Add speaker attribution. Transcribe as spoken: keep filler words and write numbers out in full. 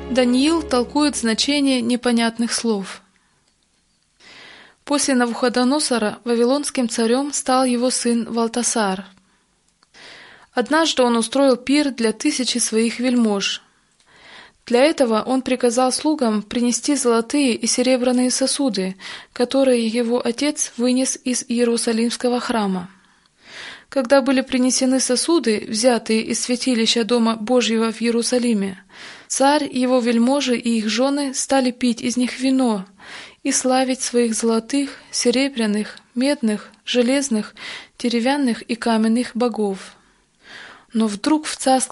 Speaker 1: Даниил толкует значение непонятных слов. После Навуходоносора вавилонским царем стал его сын Валтасар. Однажды он устроил пир для тысячи своих вельмож. Для этого он приказал слугам принести золотые и серебряные сосуды, которые его отец вынес из Иерусалимского храма. Когда были принесены сосуды, взятые из святилища Дома Божьего в Иерусалиме, царь, его вельможи и их жены стали пить из них вино и славить своих золотых, серебряных, медных, железных, деревянных и каменных богов. Но вдруг в царском